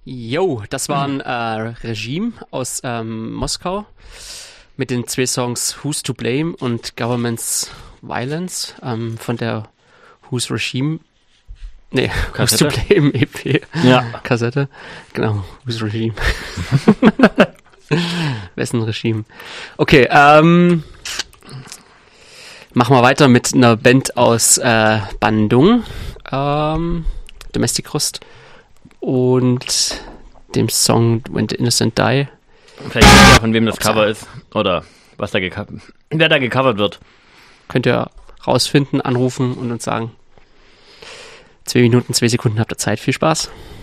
Jo, das war ein Regime aus Moskau mit den 2 Songs Who's to Blame und Government's Violence von der Who's Regime, Who's to Blame EP. Ja. Kassette. Genau, Who's Regime. Wessen Regime? Okay, machen wir weiter mit einer Band aus Bandung, Domestic Rust, und dem Song When the Innocent Die. Vielleicht wisst ihr auch, von wem das Cover ist oder was da wer da gecovert wird. Könnt ihr rausfinden, anrufen und uns sagen. 2 Minuten, 2 Sekunden habt ihr Zeit. Viel Spaß.